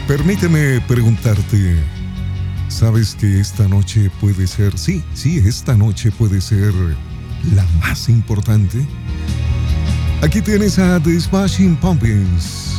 Permíteme preguntarte, ¿sabes que esta noche puede ser, sí, esta noche puede ser la más importante? Aquí tienes a The Smashing Pumpkins.